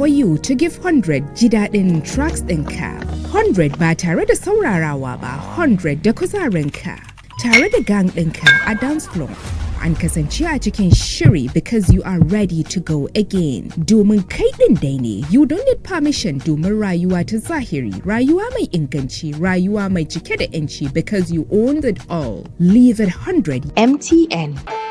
for you to give 100 ji daɗin tracks ɗinka. 100 ba tare da saurarawa ba, 100 da kuzarinka. Tare da gang ɗinka a dance floor. An kasance a cikin shiri because you are ready to go again. Domin kai ɗin dai ne, you don't need permission domin rayuwa ta zahiri, rayuwa mai inganci, rayuwa mai cike da 'yanci because you owned it all. Leave it 100. MTN.